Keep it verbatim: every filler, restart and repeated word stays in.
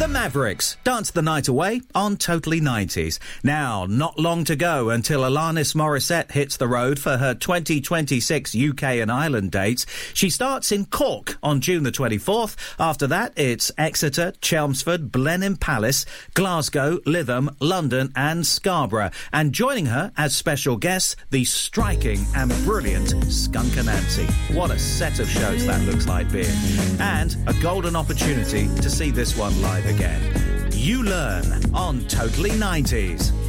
The Mavericks dance the night away on Totally nineties. Now, not long to go until Alanis Morissette hits the road for her twenty twenty-six U K and Ireland dates. She starts in Cork on June the twenty-fourth. After that, it's Exeter, Chelmsford, Blenheim Palace, Glasgow, Lytham, London and Scarborough. And joining her as special guests, the striking and brilliant Skunk Anansie. What a set of shows that looks like being. And a golden opportunity to see this one live again. You Learn on Totally nineties.